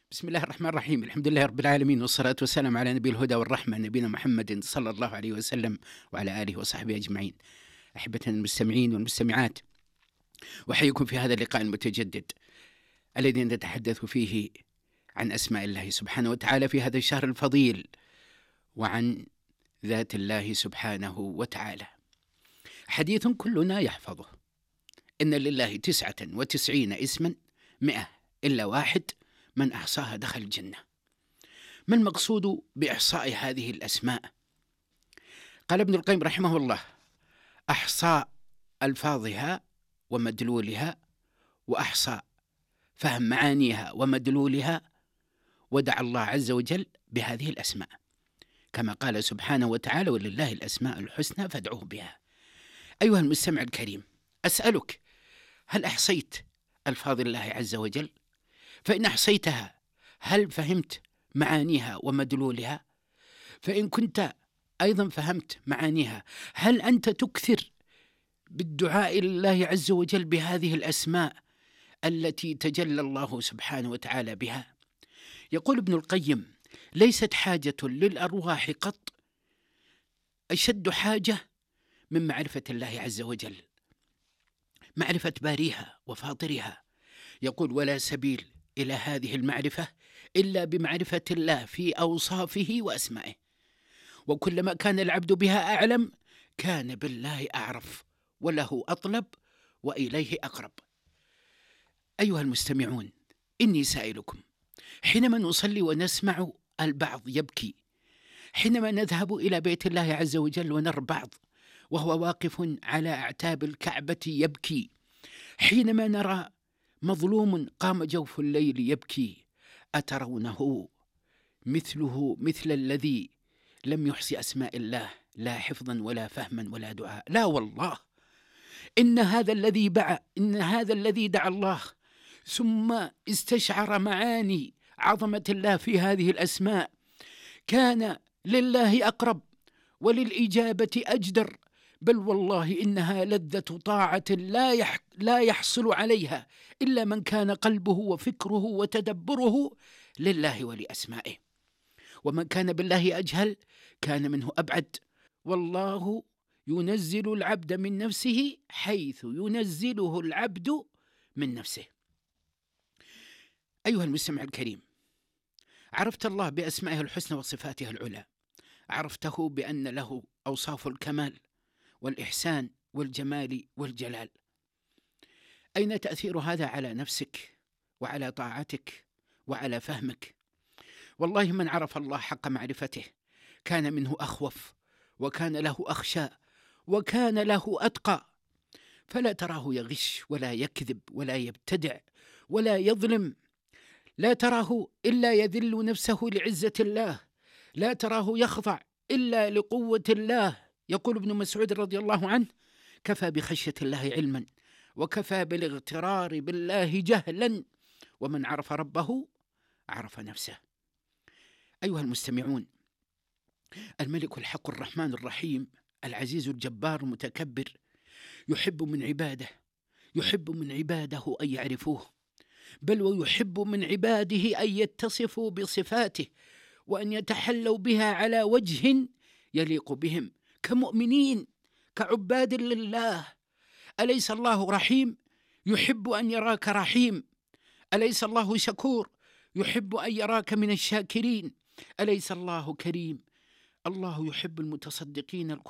بسم الله الرحمن الرحيم. الحمد لله رب العالمين، والصلاة والسلام على نبي الهدى والرحمة نبينا محمد صلى الله عليه وسلم وعلى آله وصحبه أجمعين. أحبتنا المستمعين والمستمعات، وحيكم في هذا اللقاء المتجدد الذي نتحدث فيه عن أسماء الله سبحانه وتعالى في هذا الشهر الفضيل، وعن ذات الله سبحانه وتعالى. حديث كلنا يحفظه: إن لله 99 اسما 100 إلا واحد من أحصاها دخل الجنة. ما المقصود بإحصاء هذه الأسماء؟ قال ابن القيم رحمه الله: أحصاء ألفاظها ومدلولها، وأحصى فهم معانيها ومدلولها، ودعا الله عز وجل بهذه الأسماء كما قال سبحانه وتعالى: ولله الأسماء الحسنى فادعوه بها. أيها المستمع الكريم، أسألك: هل أحصيت ألفاظ الله عز وجل؟ فإن أحصيتها، هل فهمت معانيها ومدلولها؟ فإن كنت أيضا فهمت معانيها، هل أنت تكثر بالدعاء لله عز وجل بهذه الأسماء التي تجلى الله سبحانه وتعالى بها؟ يقول ابن القيم: ليست حاجة للأرواح قط أشد حاجة من معرفة الله عز وجل، معرفة باريها وفاطرها. يقول: ولا سبيل إلى هذه المعرفة إلا بمعرفة الله في أوصافه وأسمائه، وكلما كان العبد بها أعلم كان بالله أعرف، وله أطلب وإليه أقرب. أيها المستمعون، إني سائلكم: حينما نصلي ونسمع البعض يبكي، حينما نذهب إلى بيت الله عز وجل ونرى بعض وهو واقف على أعتاب الكعبة يبكي، حينما نرى مظلوم قام جوف الليل يبكي، أترونه مثله مثل الذي لم يحصي أسماء الله لا حفظا ولا فهما ولا دعاء؟ لا والله، إن هذا الذي دعا الله ثم استشعر معاني عظمة الله في هذه الأسماء كان لله أقرب وللإجابة أجدر، بل والله إنها لذة طاعة لا يحصل عليها إلا من كان قلبه وفكره وتدبره لله ولأسمائه، ومن كان بالله أجهل كان منه أبعد. والله ينزل العبد من نفسه حيث ينزله العبد من نفسه. أيها المستمع الكريم، عرفت الله بأسمائه الحسنى وصفاته العلى، عرفته بأن له أوصاف الكمال والإحسان والجمال والجلال. أين تأثير هذا على نفسك وعلى طاعتك وعلى فهمك؟ والله من عرف الله حق معرفته كان منه أخوف، وكان له أخشى، وكان له أتقى. فلا تراه يغش ولا يكذب ولا يبتدع ولا يظلم، لا تراه إلا يذل نفسه لعزة الله، لا تراه يخضع إلا لقوة الله. يقول ابن مسعود رضي الله عنه: كفى بخشية الله علما، وكفى بالاغترار بالله جهلا، ومن عرف ربه عرف نفسه. أيها المستمعون، الملك الحق الرحمن الرحيم العزيز الجبار المتكبر يحب من عباده أن يعرفوه، بل ويحب من عباده أن يتصفوا بصفاته وأن يتحلوا بها على وجه يليق بهم كمؤمنين كعباد لله. أليس الله رحيم؟ يحب أن يراك رحيم. أليس الله شكور؟ يحب أن يراك من الشاكرين. أليس الله كريم؟ الله يحب المتصدقين